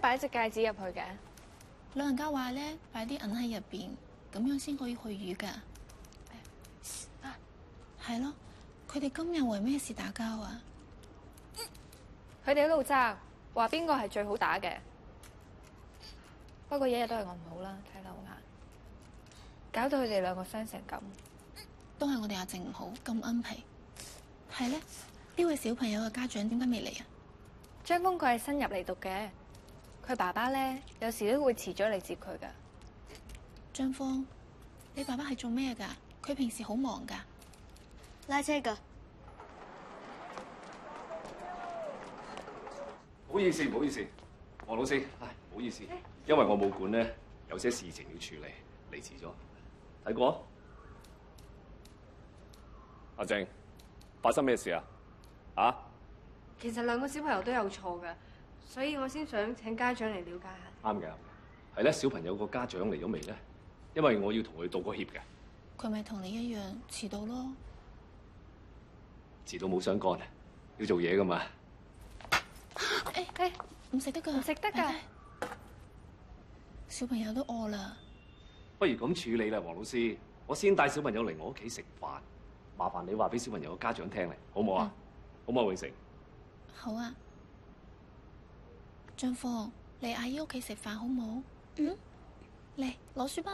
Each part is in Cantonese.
擺隻戒指入去嘅？ 老人家話咧，擺啲銀喺入邊，咁樣先可以去瘀㗎。係咯，佢哋今日為咩事打交啊？ 佢哋喺度爭，話邊個係最好打嘅。不過日日都係我唔好啦，睇漏眼，搞到佢哋兩個傷成咁。 都係我哋阿靜唔好，咁奀皮。係咧，呢位小朋友嘅家長點解未嚟啊？ 張峰佢係新入嚟讀嘅，佢爸爸咧有時都會遲咗嚟接佢噶。 張峰，你爸爸係做咩㗎？佢平時好忙㗎。 拉車㗎。 唔好意思，唔好意思，黃老師，唔好意思，因為我冇管咧，有些事情要處理，嚟遲咗。睇過？阿靜，發生咩事啊？啊？ 其實兩個小朋友都有錯㗎，所以我先想請家長嚟了解下。 啱嘅，係咧，小朋友個家長嚟咗未咧？因為我要同佢道個歉嘅。 佢咪同你一樣遲到咯？ 遲到冇相干，要做嘢㗎嘛。 唔食得㗎， 唔食得㗎。 小朋友都餓啦。 不如咁處理啦，黃老師，我先帶小朋友嚟我屋企食飯，麻煩你話俾小朋友嘅家長聽嚟，好唔好啊？好唔好，永成？ 好啊。張峰，嚟阿姨屋企食飯好唔好？嚟攞書包。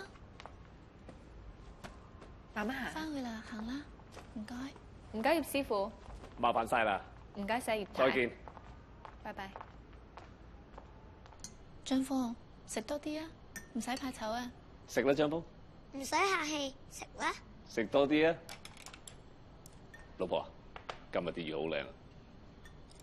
慢慢行。 翻去啦，行啦。唔該。 唔該，葉師傅。 麻煩晒啦。 唔該晒葉太。 再見。 拜拜。 張峰，食多啲啊，唔使怕醜啊。 食啦，張峰。 唔使客氣，食啦。 食多啲啊，老婆，今日啲魚好靚。